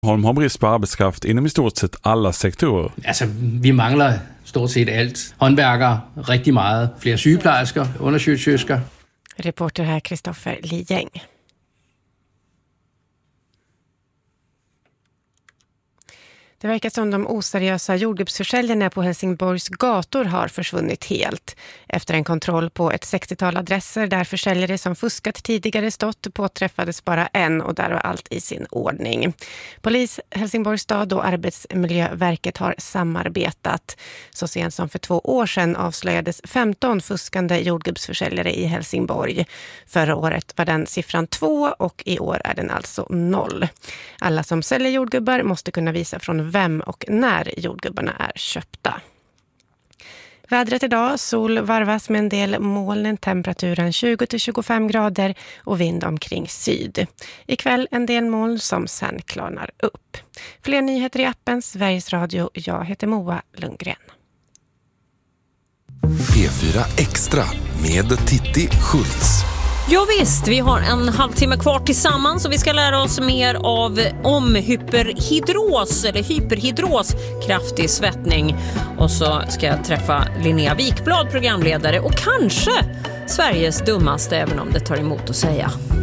Holm har brist på arbetskraft inom i stort sett alla sektorer. Altså, vi mangler stort sett allt. Håndværkere, rigtig meget. Flere sygeplejersker, undersøgelser. Reporter här Kristoffer Lijeng. Det verkar som de oseriösa jordgubbsförsäljarna på Helsingborgs gator har försvunnit helt. Efter en kontroll på ett 60-tal adresser där försäljare som fuskat tidigare stått påträffades bara en och där var allt i sin ordning. Polis, Helsingborgs stad och Arbetsmiljöverket har samarbetat. Så sent som för 2 år sedan avslöjades 15 fuskande jordgubbsförsäljare i Helsingborg. Förra året var den siffran 2 och i år är den alltså 0. Alla som säljer jordgubbar måste kunna visa från vem och när jordgubbarna är köpta. Vädret idag, sol varvas med en del moln, temperaturen 20-25 grader och vind omkring syd. Ikväll en del moln som sen klarnar upp. Fler nyheter i appen Sveriges Radio. Jag heter Moa Lundgren. P4 Extra med Titti Schultz. Ja visst, vi har en halvtimme kvar tillsammans och vi ska lära oss mer om hyperhidros, kraftig svettning. Och så ska jag träffa Linnea Wikblad, programledare och kanske Sveriges dummaste, även om det tar emot att säga.